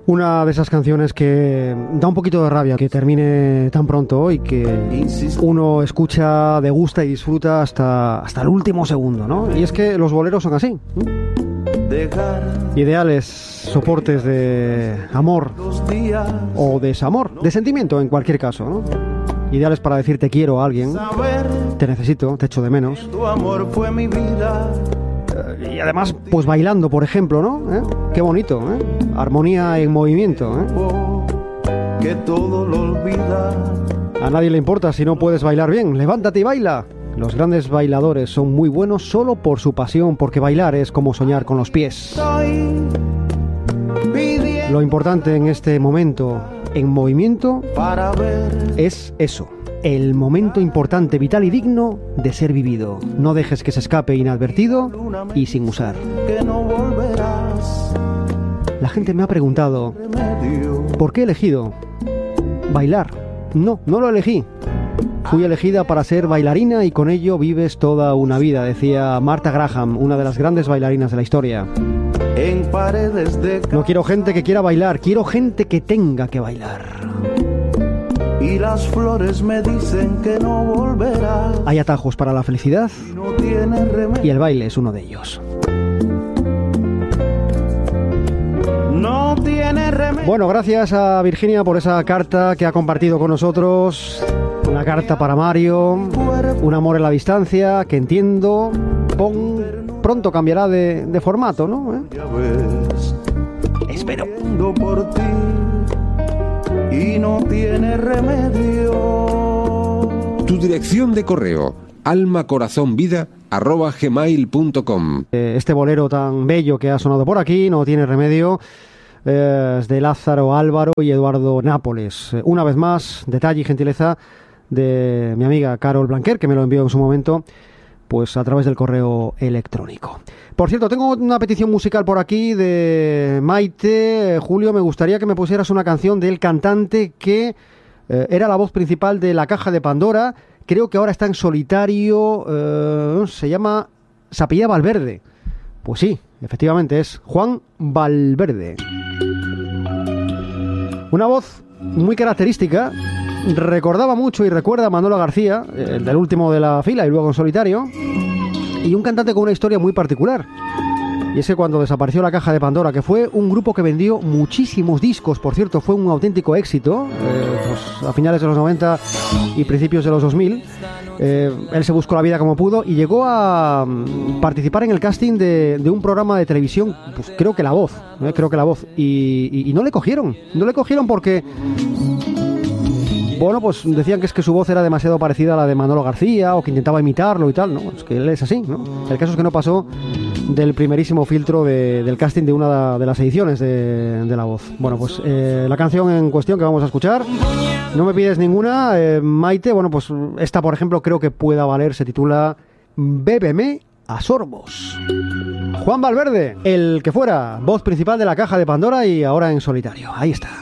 Una de esas canciones que da un poquito de rabia que termine tan pronto y que uno escucha, degusta y disfruta hasta el último segundo, ¿no? Y es que los boleros son así. Ideales soportes de amor o desamor, de sentimiento en cualquier caso, ¿no? Ideales para decir te quiero a alguien, te necesito, te echo de menos. Y además, pues bailando, por ejemplo, ¿no? Qué bonito, ¿eh? Armonía en movimiento, ¿eh? Que todo lo olvida. A nadie le importa si no puedes bailar bien. Levántate y baila. Los grandes bailadores son muy buenos solo por su pasión, porque bailar es como soñar con los pies. Lo importante en este momento en movimiento es eso. El momento importante, vital y digno de ser vivido. No dejes que se escape inadvertido y sin usar. La gente me ha preguntado ¿por qué he elegido bailar? No lo elegí. Fui elegida para ser bailarina y con ello vives toda una vida, decía Martha Graham, una de las grandes bailarinas de la historia. No quiero gente que quiera bailar, quiero gente que tenga que bailar. Y las flores me dicen que no volverás. Hay atajos para la felicidad y el baile es uno de ellos. No tiene remedio. Bueno, gracias a Virginia por esa carta que ha compartido con nosotros. Una carta para Mario, un amor en la distancia que entiendo pronto cambiará de formato, ¿no? Espero. Y no tiene remedio. Tu dirección de correo almacorazonvida@gmail.com. Este bolero tan bello que ha sonado por aquí no tiene remedio. Es de Lázaro Álvaro y Eduardo Nápoles. Una vez más, detalle y gentileza de mi amiga Carol Blanquer, que me lo envió en su momento, pues a través del correo electrónico. Por cierto, tengo una petición musical por aquí de Maite. Julio, me gustaría que me pusieras una canción del cantante que era la voz principal de La Caja de Pandora. Creo que ahora está en solitario. Se apellida Valverde. Pues sí, efectivamente es Juan Valverde. Una voz muy característica. Recordaba mucho y recuerda a Manolo García, el del último de la fila y luego en solitario, y un cantante con una historia muy particular. Y es que cuando desapareció La Caja de Pandora, que fue un grupo que vendió muchísimos discos, por cierto, fue un auténtico éxito, pues a finales de los 90 y principios de los 2000, él se buscó la vida como pudo y llegó a participar en el casting de un programa de televisión, pues creo que La Voz, y no le cogieron porque... Bueno, pues decían que es que su voz era demasiado parecida a la de Manolo García o que intentaba imitarlo y tal, ¿no? Es que él es así, ¿no? El caso es que no pasó del primerísimo filtro del casting de una de las ediciones de La Voz. Bueno, pues la canción en cuestión que vamos a escuchar, no me pides ninguna, Maite. Bueno, pues esta, por ejemplo, creo que pueda valer, se titula Bébeme a sorbos. Juan Valverde, el que fuera voz principal de La Caja de Pandora y ahora en solitario. Ahí está.